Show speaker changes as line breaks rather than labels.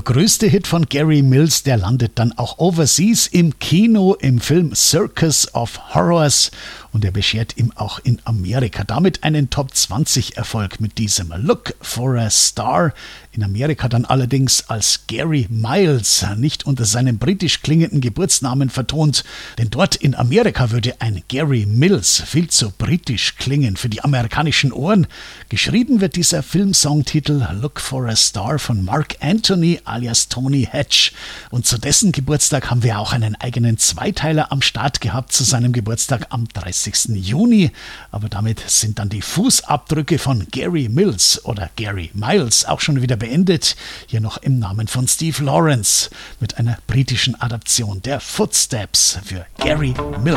größte Hit von Gary Mills, der landet dann auch overseas im Kino im Film Circus of Horrors und er beschert ihm auch in Amerika damit einen Top-20-Erfolg mit diesem Look for a Star. In Amerika dann allerdings als Gary Miles, nicht unter seinem britisch klingenden Geburtsnamen vertont, denn dort in Amerika würde ein Gary Mills viel zu britisch klingen für die amerikanischen Ohren. Geschrieben wird dieser Filmsongtitel Look for a Star von Mark Anthony alias Tony Hatch und zu dessen Geburtstag haben wir auch einen eigenen Zweiteiler am Start gehabt zu seinem Geburtstag am 30. Juni, aber damit sind dann die Fußabdrücke von Gary Mills oder Gary Miles auch schon wieder beendet. Hier noch im Namen von Steve Lawrence mit einer britischen Adaption der Footsteps für Gary Mills.